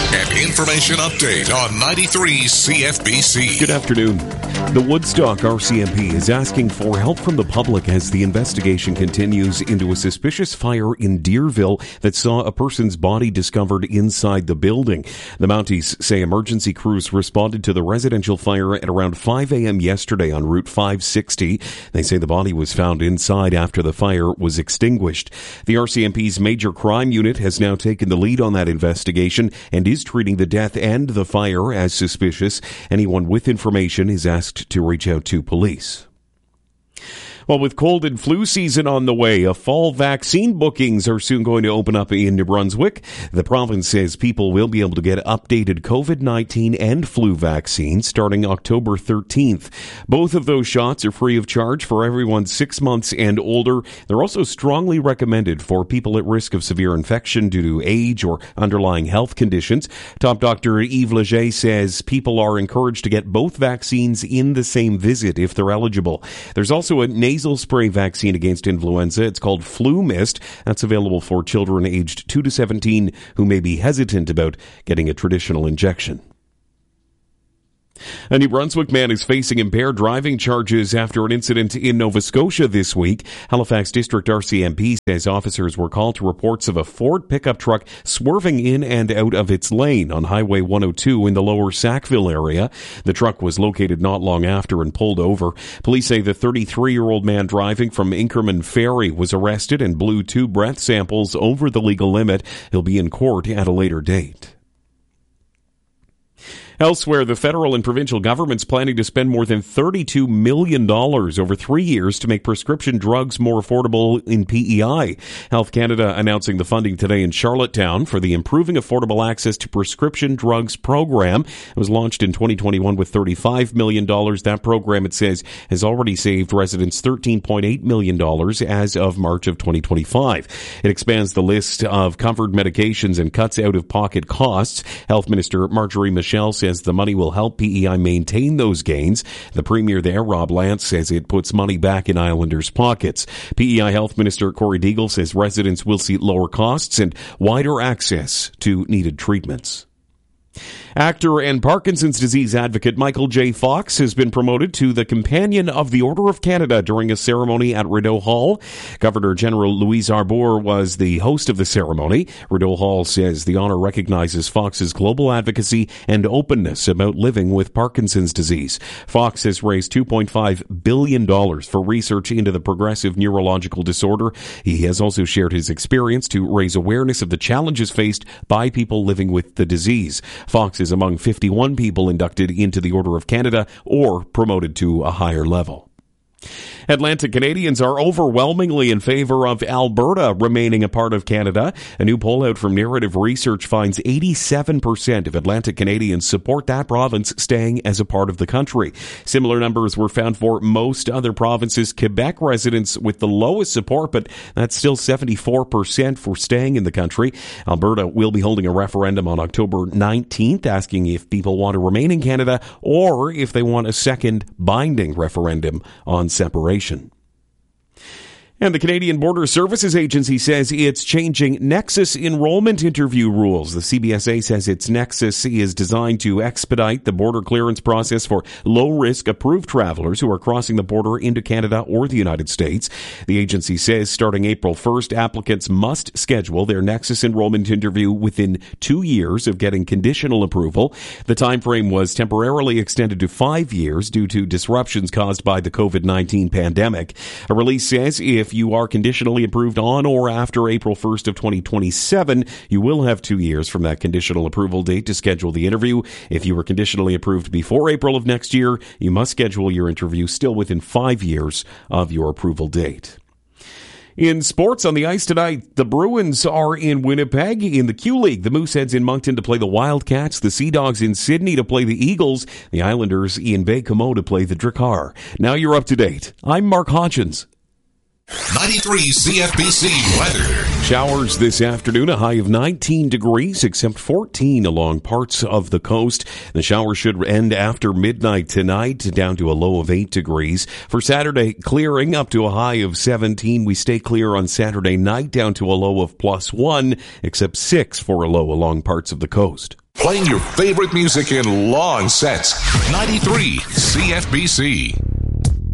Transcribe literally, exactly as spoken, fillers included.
An information update on ninety-three C F B C. Good afternoon. The Woodstock R C M P is asking for help from the public as the investigation continues into a suspicious fire in Deerville that saw a person's body discovered inside the building. The Mounties say emergency crews responded to the residential fire at around five a.m. yesterday on Route five sixty. They say the body was found inside after the fire was extinguished. The R C M P's major crime unit has now taken the lead on that investigation and is treating the death and the fire as suspicious. Anyone with information is asked to reach out to police. Well, with cold and flu season on the way, a fall vaccine bookings are soon going to open up in New Brunswick. The province says people will be able to get updated covid nineteen and flu vaccines starting October thirteenth. Both of those shots are free of charge for everyone six months and older. They're also strongly recommended for people at risk of severe infection due to age or underlying health conditions. Top Doctor Yves Leger says people are encouraged to get both vaccines in the same visit if they're eligible. There's also a nasal Nasal spray vaccine against influenza. It's called Flu Mist. That's available for children aged two to seventeen who may be hesitant about getting a traditional injection. A New Brunswick man is facing impaired driving charges after an incident in Nova Scotia this week. Halifax District R C M P says officers were called to reports of a Ford pickup truck swerving in and out of its lane on Highway one oh two in the lower Sackville area. The truck was located not long after and pulled over. Police say the thirty-three-year-old man driving from Inkerman Ferry was arrested and blew two breath samples over the legal limit. He'll be in court at a later date. Elsewhere, the federal and provincial governments planning to spend more than thirty-two million dollars over three years to make prescription drugs more affordable in P E I. Health Canada announcing the funding today in Charlottetown for the Improving Affordable Access to Prescription Drugs program. It was launched in twenty twenty-one with thirty-five million dollars. That program, it says, has already saved residents thirteen point eight million dollars as of March of twenty twenty-five. It expands the list of covered medications and cuts out-of-pocket costs. Health Minister Marjorie Michel says Says the money will help P E I maintain those gains. The Premier there, Rob Lance, says it puts money back in Islanders' pockets. P E I Health Minister Corey Deagle says residents will see lower costs and wider access to needed treatments. Actor and Parkinson's disease advocate Michael J. Fox has been promoted to the Companion of the Order of Canada during a ceremony at Rideau Hall. Governor General Louise Arbour was the host of the ceremony. Rideau Hall says the honor recognizes Fox's global advocacy and openness about living with Parkinson's disease. Fox has raised two point five billion dollars for research into the progressive neurological disorder. He has also shared his experience to raise awareness of the challenges faced by people living with the disease. Fox is among fifty-one people inducted into the Order of Canada or promoted to a higher level. Atlantic Canadians are overwhelmingly in favor of Alberta remaining a part of Canada. A new poll out from Narrative Research finds eighty-seven percent of Atlantic Canadians support that province staying as a part of the country. Similar numbers were found for most other provinces. Quebec residents with the lowest support, but that's still seventy-four percent for staying in the country. Alberta will be holding a referendum on October nineteenth, asking if people want to remain in Canada or if they want a second binding referendum on separation. And the Canadian Border Services Agency says it's changing Nexus enrollment interview rules. The C B S A says its Nexus is designed to expedite the border clearance process for low-risk approved travelers who are crossing the border into Canada or the United States. The agency says starting April first, applicants must schedule their Nexus enrollment interview within two years of getting conditional approval. The time frame was temporarily extended to five years due to disruptions caused by the covid nineteen pandemic. A release says if If you are conditionally approved on or after April first of twenty twenty-seven, you will have two years from that conditional approval date to schedule the interview. If you were conditionally approved before April of next year, you must schedule your interview still within five years of your approval date. In sports on the ice tonight, the Bruins are in Winnipeg. In the Q League, the Mooseheads in Moncton to play the Wildcats, the Sea Dogs in Sydney to play the Eagles, the Islanders in Baie-Comeau to play the Drakkar. Now you're up to date. I'm Mark Hodgins. ninety-three C F B C weather. Showers this afternoon, a high of nineteen degrees, except fourteen along parts of the coast. The shower should end after midnight tonight, down to a low of eight degrees. For Saturday, clearing up to a high of seventeen. We stay clear on Saturday night, down to a low of plus one, except six for a low along parts of the coast. Playing your favorite music in long sets. ninety-three C F B C.